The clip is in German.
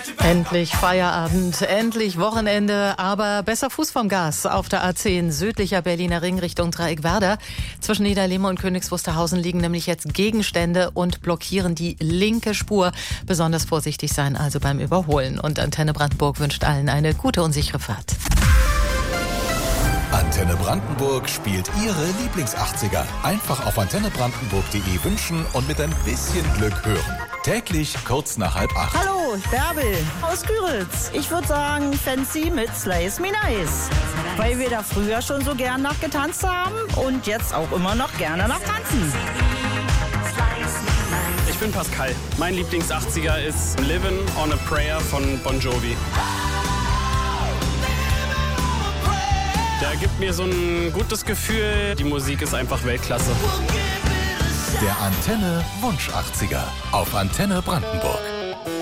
Endlich Feierabend, endlich Wochenende, aber besser Fuß vom Gas auf der A10 südlicher Berliner Ring Richtung Dreieckwerder. Zwischen Niederlehme und Königs Wusterhausen liegen nämlich jetzt Gegenstände und blockieren die linke Spur. Besonders vorsichtig sein also beim Überholen. Und Antenne Brandenburg wünscht allen eine gute und sichere Fahrt. Antenne Brandenburg spielt Ihre Lieblings-80er. Einfach auf antennebrandenburg.de wünschen und mit ein bisschen Glück hören. Täglich kurz nach 7:30. Hallo, Bärbel aus Küritz. Ich würde sagen Fancy mit Slice Me Nice. Weil wir da früher schon so gern nachgetanzt haben und jetzt auch immer noch gerne nachtanzen. Ich bin Pascal. Mein Lieblings-80er ist Livin' on a Prayer von Bon Jovi. Der gibt mir so ein gutes Gefühl. Die Musik ist einfach Weltklasse. Der Antenne Wunsch 80er auf Antenne Brandenburg.